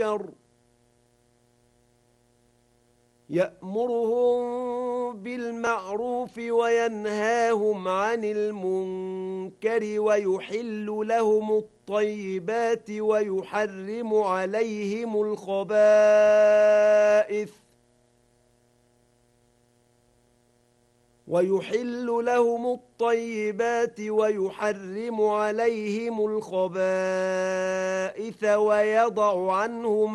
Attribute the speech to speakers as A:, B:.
A: المنكر يأمرهم بالمعروف وينهاهم عن المنكر ويحل لهم الطيبات ويحرم عليهم الخبائث ويضع عنهم